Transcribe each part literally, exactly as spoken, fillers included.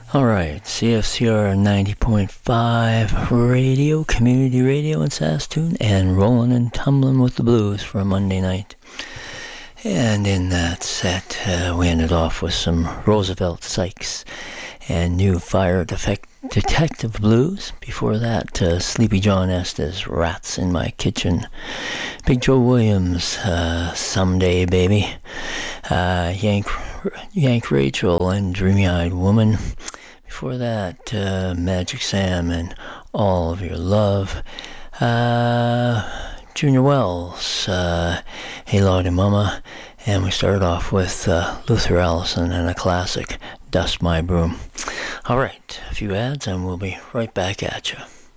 All right, C F C R ninety point five radio, community radio in Saskatoon, and Rolling and Tumbling with the Blues for a Monday night. And in that set, uh, we ended off with some Roosevelt Sykes and New Fire Defect- Detective Blues. Before that, uh, Sleepy John Estes, Rats in My Kitchen. Big Joe Williams, uh, Someday Baby. Uh, Yank, Yank Rachel and Dreamy Eyed Woman. Before that, uh, Magic Sam and All of Your Love. Uh, Junior Wells, uh, Hey Lordy Mama. And we started off with uh, Luther Allison and a classic, Dust My Broom. All right, a few ads and we'll be right back at you.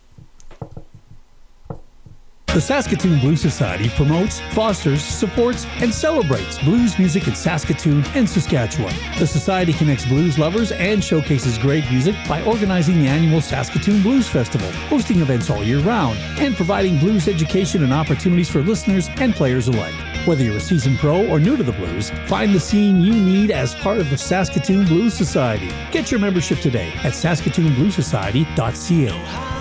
The Saskatoon Blues Society promotes, fosters, supports, and celebrates blues music in Saskatoon and Saskatchewan. The Society connects blues lovers and showcases great music by organizing the annual Saskatoon Blues Festival, hosting events all year round, and providing blues education and opportunities for listeners and players alike. Whether you're a seasoned pro or new to the blues, find the scene you need as part of the Saskatoon Blues Society. Get your membership today at saskatoon blues society dot c a.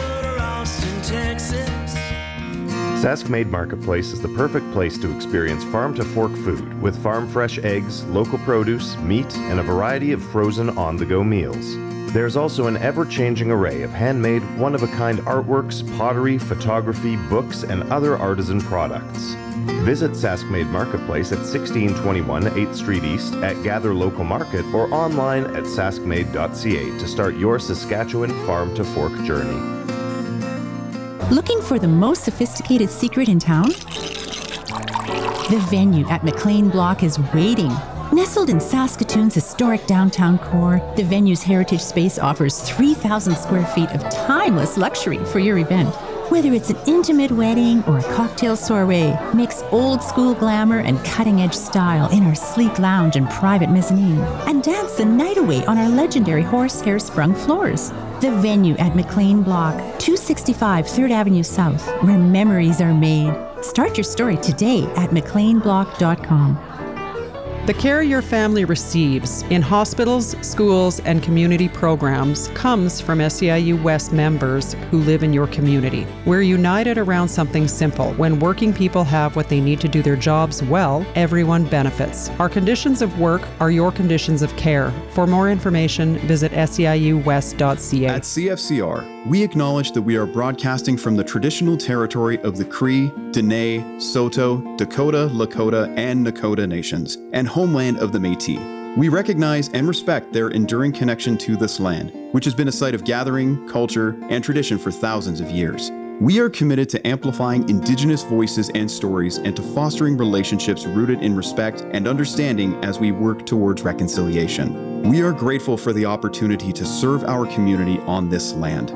Saskmade Marketplace is the perfect place to experience farm-to-fork food with farm-fresh eggs, local produce, meat, and a variety of frozen on-the-go meals. There's also an ever-changing array of handmade, one-of-a-kind artworks, pottery, photography, books, and other artisan products. Visit Saskmade Marketplace at sixteen twenty-one eighth Street East at Gather Local Market or online at saskmade dot c a to start your Saskatchewan farm-to-fork journey. Looking for the most sophisticated secret in town? The venue at McLean Block is waiting. Nestled in Saskatoon's historic downtown core, the venue's heritage space offers three thousand square feet of timeless luxury for your event. Whether it's an intimate wedding or a cocktail soiree, mix old school glamour and cutting edge style in our sleek lounge and private mezzanine, and dance the night away on our legendary horsehair sprung floors. The venue at McLean Block, two sixty-five third Avenue South, where memories are made. Start your story today at mclean block dot com. The care your family receives in hospitals, schools, and community programs comes from S E I U West members who live in your community. We're united around something simple. When working people have what they need to do their jobs well, everyone benefits. Our conditions of work are your conditions of care. For more information, visit s e i u west dot c a. At C F C R, we acknowledge that we are broadcasting from the traditional territory of the Cree, Dene, Saulteaux, Dakota, Lakota, and Nakota nations, and homeland of the Métis. We recognize and respect their enduring connection to this land, which has been a site of gathering, culture, and tradition for thousands of years. We are committed to amplifying Indigenous voices and stories and to fostering relationships rooted in respect and understanding as we work towards reconciliation. We are grateful for the opportunity to serve our community on this land.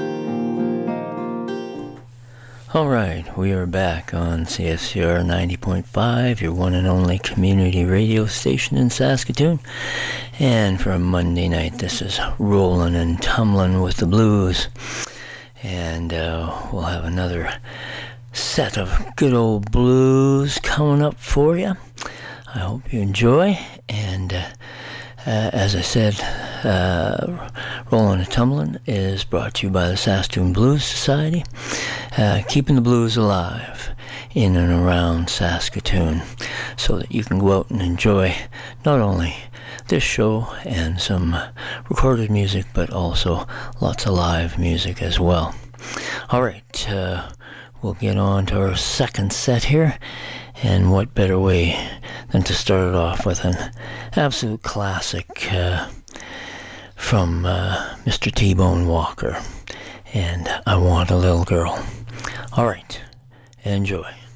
All right, we are back on C F C R ninety point five, your one and only community radio station in Saskatoon. And for a Monday night, this is Rolling and Tumbling with the Blues. And uh, we'll have another set of good old blues coming up for you. I hope you enjoy. And uh, uh, as I said, uh, Rolling and Tumbling is brought to you by the Saskatoon Blues Society, uh, keeping the blues alive in and around Saskatoon so that you can go out and enjoy not only this show and some recorded music, but also lots of live music as well. All right, uh, we'll get on to our second set here, and what better way than to start it off with an absolute classic uh, from uh, Mister T-Bone Walker, and I Want a Little Girl. All right, enjoy.